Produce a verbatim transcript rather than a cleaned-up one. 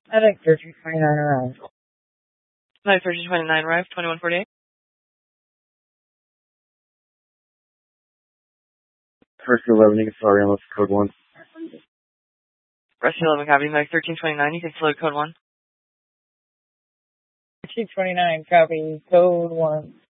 I think thirteen twenty-nine arrived. nine thirteen twenty-nine arrived, twenty-one forty-eight. First eleven, you can sorry, unless code one. Rest eleven copy, Mike thirteen twenty-nine, you can slow code one. thirteen twenty-nine, copy, code one.